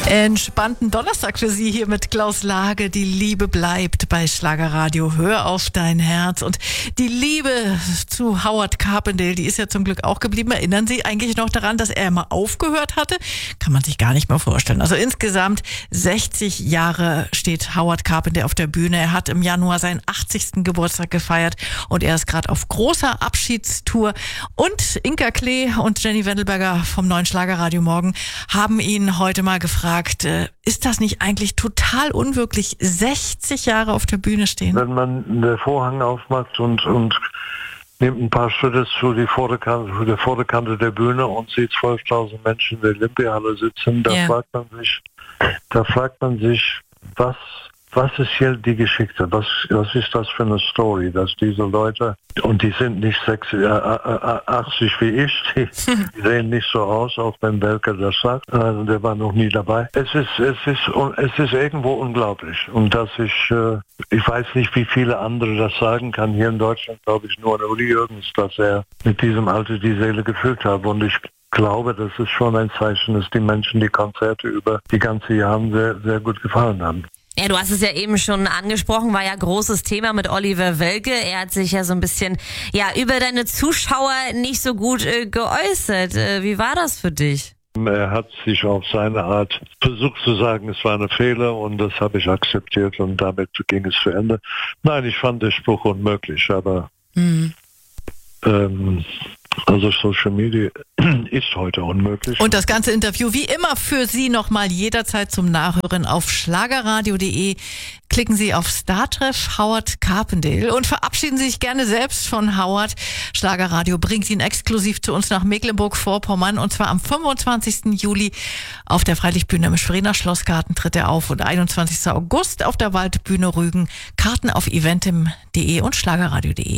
Entspannten Donnerstag für Sie hier mit Klaus Lage. Die Liebe bleibt bei Schlagerradio. Hör auf dein Herz. Und die Liebe zu Howard Carpendale, die ist ja zum Glück auch geblieben. Erinnern Sie eigentlich noch daran, dass er mal aufgehört hatte? Kann man sich gar nicht mehr vorstellen. Also insgesamt 60 Jahre steht Howard Carpendale auf der Bühne. Er hat im Januar seinen 80. Geburtstag gefeiert und er ist gerade auf großer Abschiedstour. Und Inka Klee und Jenny Wendelberger vom neuen Schlagerradio Morgen haben ihn heute mal gefragt, ist das nicht eigentlich total unwirklich, 60 Jahre auf der Bühne stehen? Wenn man den Vorhang aufmacht und nimmt ein paar Schritte zu der Vorderkante der Bühne und sieht 12.000 Menschen in der Olympiahalle sitzen, da fragt man sich, was ist hier die Geschichte? Was ist das für eine Story, dass diese Leute, und die sind nicht 80 wie ich, die sehen nicht so aus, auch wenn Welke das sagt, der war noch nie dabei. Es ist irgendwo unglaublich. Und dass ich weiß nicht, wie viele andere das sagen kann. Hier in Deutschland glaube ich nur an Uli Jürgens, dass er mit diesem Alter die Seele gefüllt hat. Und ich glaube, das ist schon ein Zeichen, dass die Menschen die Konzerte über die ganze Jahre sehr, sehr gut gefallen haben. Ja, du hast es ja eben schon angesprochen, war ja großes Thema mit Oliver Welke. Er hat sich ja so ein bisschen über deine Zuschauer nicht so gut geäußert. Wie war das für dich? Er hat sich auf seine Art versucht zu sagen, es war ein Fehler und das habe ich akzeptiert und damit ging es zu Ende. Nein, ich fand den Spruch unmöglich, aber also Social Media ist heute unmöglich. Und das ganze Interview wie immer für Sie nochmal jederzeit zum Nachhören auf schlagerradio.de. Klicken Sie auf Startreff Howard Carpendale und verabschieden Sie sich gerne selbst von Howard. Schlagerradio bringt ihn exklusiv zu uns nach Mecklenburg-Vorpommern und zwar am 25. Juli auf der Freilichtbühne im Schweriner Schlossgarten tritt er auf und 21. August auf der Waldbühne Rügen. Karten auf eventim.de und schlagerradio.de.